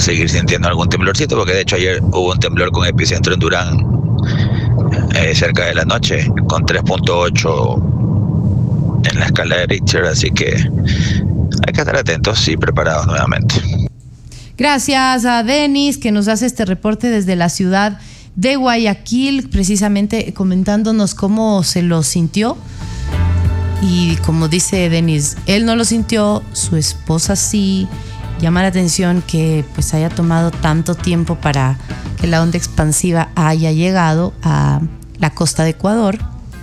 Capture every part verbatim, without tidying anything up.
seguir sintiendo algún temblorcito, porque de hecho ayer hubo un temblor con epicentro en Durán, eh, cerca de la noche, con tres punto ocho en la escala de Richter, así que hay que estar atentos y preparados nuevamente. Gracias a Denis, que nos hace este reporte desde la ciudad de Guayaquil, precisamente comentándonos cómo se lo sintió. Y como dice Denis, él no lo sintió, su esposa sí. Llama la atención que pues haya tomado tanto tiempo para que la onda expansiva haya llegado a la costa de Ecuador.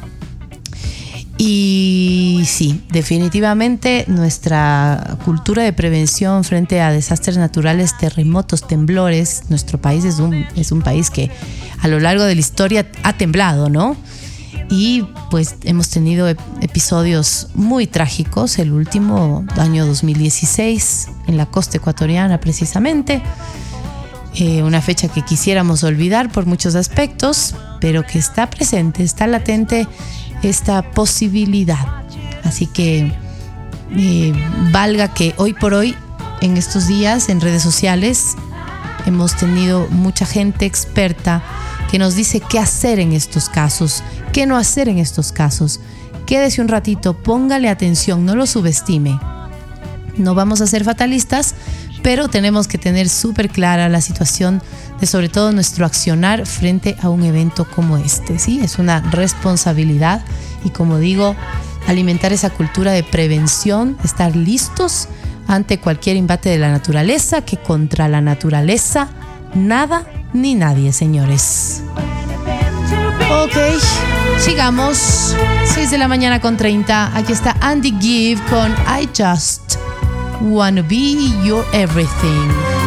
Y sí, definitivamente nuestra cultura de prevención frente a desastres naturales, terremotos, temblores, nuestro país es un, es un país que a lo largo de la historia ha temblado, ¿no? Y pues hemos tenido episodios muy trágicos, el último año dos mil dieciséis en la costa ecuatoriana precisamente, eh, una fecha que quisiéramos olvidar por muchos aspectos, pero que está presente, está latente esta posibilidad. Así que eh, valga que hoy por hoy, en estos días, en redes sociales, hemos tenido mucha gente experta que nos dice qué hacer en estos casos, qué no hacer en estos casos. Quédese un ratito, póngale atención, no lo subestime. No vamos a ser fatalistas, pero tenemos que tener súper clara la situación de sobre todo nuestro accionar frente a un evento como este, ¿sí? Es una responsabilidad y, como digo, alimentar esa cultura de prevención, estar listos ante cualquier embate de la naturaleza, que contra la naturaleza nada ni nadie, señores. Ok, sigamos. seis de la mañana con treinta. Aquí está Andy Gibb con I Just Wanna Be Your Everything.